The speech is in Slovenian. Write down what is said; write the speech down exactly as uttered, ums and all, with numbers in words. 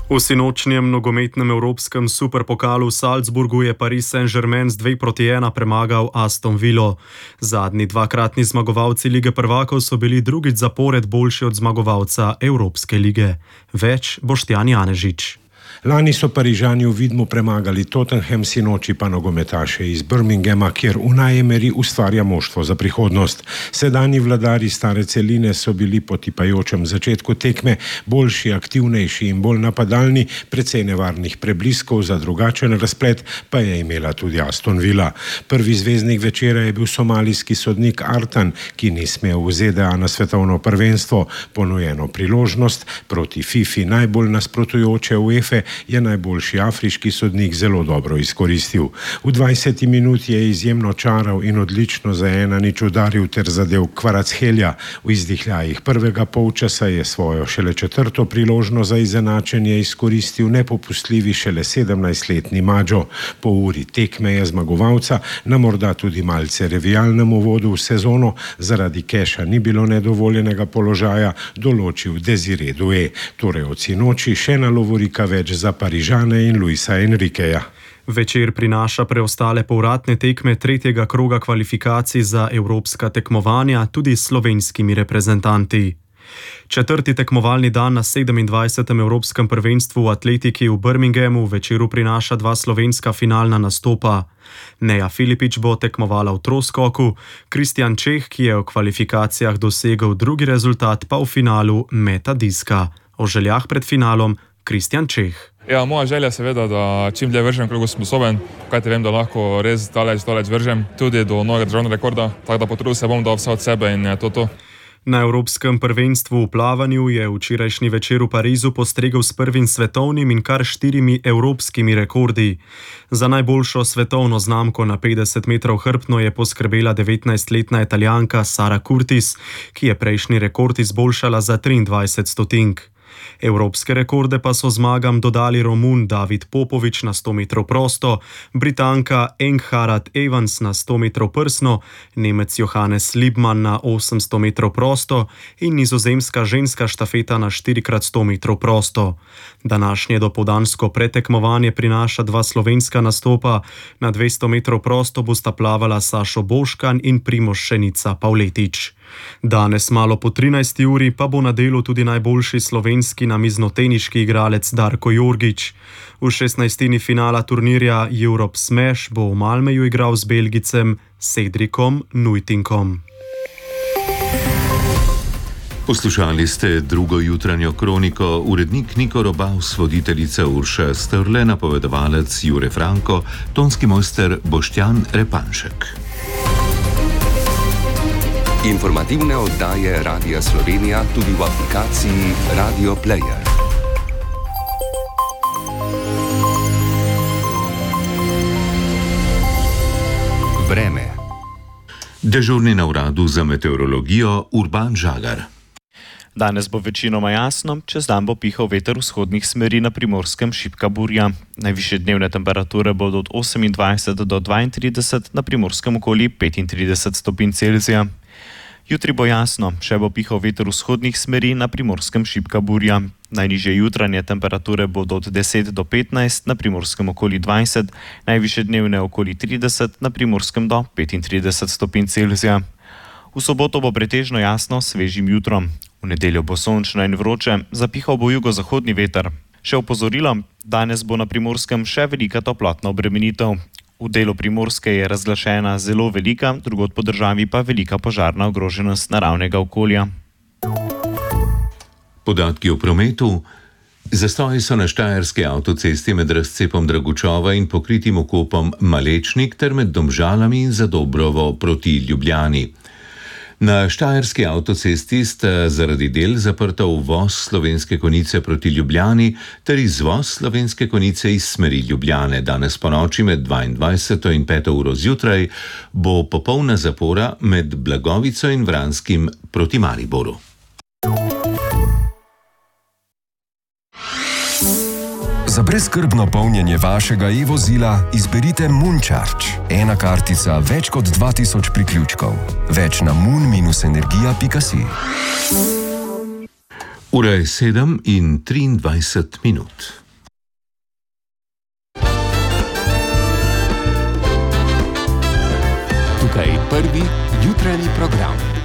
V sinočnjem nogometnem evropskem superpokalu v Salzburgu je Paris Saint-Germain z dve proti ena premagal Aston Villo. Zadnji dvakratni zmagovalci Lige prvakov so bili drugič zapored boljši od zmagovalca Evropske lige. Več Boštjan Janežič. Lani so Parižani v Vidmu premagali Tottenham, sinoči pa nogometaše iz Birminghama, kjer Unai Emery ustvarja moštvo za prihodnost. Sedanji vladari stare celine so bili po tipajočem začetku tekme boljši, aktivnejši in bolj napadalni, precej nevarnih prebliskov za drugačen razplet pa je imela tudi Aston Villa. Prvi zvezdnik večera je bil somalijski sodnik Artan, ki ni smel v Z D A na svetovno prvenstvo. Ponujeno priložnost proti Fifi najbolj nasprotujoče UEFA je najboljši afriški sodnik zelo dobro izkoristil. V dvajseti minuti je izjemno čaral in odlično za ena nič udaril ter zadev Kvaratskhelia. V izdihljajih prvega polčasa je svojo šele četrto priložnost za izenačenje izkoristil nepopustljivi šele sedemnajstletni Mađo. Po uri tekme je zmagovalca na morda tudi malce revijalnem uvodu v sezono, zaradi keša ni bilo nedovoljenega položaja, določil Desiré Doué. Torej od sinoči še na lovorika več za Parižane in Luisa Enriqueja. Večer prinaša preostale povratne tekme tretjega kroga kvalifikacij za evropska tekmovanja tudi s slovenskimi reprezentanti. Četrti tekmovalni dan na sedemindvajsetem evropskem prvenstvu v atletiki v Birminghamu večeru prinaša dva slovenska finalna nastopa. Neja Filipič bo tekmovala v troskoku, Kristjan Čeh, ki je v kvalifikacijah dosegel drugi rezultat, pa v finalu meta diska. O željah pred finalom Kristjan Čeh. Ja, moja želja je seveda, da čim dlje vržem, koliko sem sposoben, kajti vem, da lahko res daleč, daleč vržem, tudi do novega državnega rekorda, tako da potrudil se bom dal vse od sebe in je to to. Na evropskem prvenstvu v plavanju je včerajšnji večer v Parizu postregel s prvim svetovnim in kar štirimi evropskimi rekordi. Za najboljšo svetovno znamko na petdeset metrov hrbtno je poskrbela devetnajstletna Italijanka Sara Curtis, ki je prejšnji rekord izboljšala za triindvajset stotink. Evropske rekorde pa so zmagam dodali Romun David Popovič na sto metrov prosto, Britanka Enghardt Evans na sto metrov prsno, Nemec Johannes Liebmann na osemsto metrov prosto in nizozemska ženska štafeta na štiri krat sto metrov prosto. Današnje dopoldansko pretekmovanje prinaša dva slovenska nastopa. Na dvesto metrov prosto bosta plavala Sašo Boškan in Primož Šenica Pavletič. Danes malo po trinajsti uri pa bo na delu tudi najboljši slovenski namiznoteniški igralec Darko Jorgič. V šestnajstini finala turnirja Europe Smash bo v Malmeju igral z Belgicem Cedricom Nuytinkom. Poslušali ste drugo jutranjo kroniko, urednik Niko Robaus, voditeljica Urša Strle, napovedovalec Jure Franko, tonski mojster Boštjan Repanšek. Informativne oddaje Radia Slovenija tudi v aplikaciji Radio Player. Vreme. Dežurni na uradu za meteorologijo Urban Žagar. Danes bo večinoma jasno, čez dan bo pihal veter vzhodnih smeri, na Primorskem šibka burja. Najvišje dnevne temperature bodo od osemindvajset do dvaintrideset, na Primorskem okoli petintrideset stopinj Celzija. Jutri bo jasno, še bo pihal veter vzhodnih smeri, na Primorskem šibka burja. Najnižje jutranje temperature bodo od deset do petnajst, na Primorskem okoli dvajset, najvišje dnevne okoli trideset, na Primorskem do petintrideset stopinj Celzija. V soboto bo pretežno jasno s svežim jutrom. V nedeljo bo sončno in vroče, zapihal bo jugozahodni veter. Še opozorilo, danes bo na Primorskem še velika toplotna obremenitev. V delu Primorske je razglašena zelo velika, drugod po državi pa velika požarna ogroženost naravnega okolja. Podatki o prometu. Zastoji so na štajerski avtocesti med razcepom Dragučova in pokritim okopom Malečnik ter med Domžalami in Zadobrovo proti Ljubljani. Na štajerski avtocesti sta zaradi del zaprta uvoz Slovenske Konjice proti Ljubljani ter izvoz Slovenske Konjice iz smeri Ljubljane. Danes ponoči med dvaindvajseto in peto uro zjutraj bo popolna zapora med Blagovico in Vranskim proti Mariboru. Za brezskrbno polnjenje vašega e-vozila izberite Mooncharge. Ena kartica, več kot dva tisoč priključkov. Več na moon dash energija pika si. Ura je sedem in triindvajset minut. Tukaj je prvi jutranji program.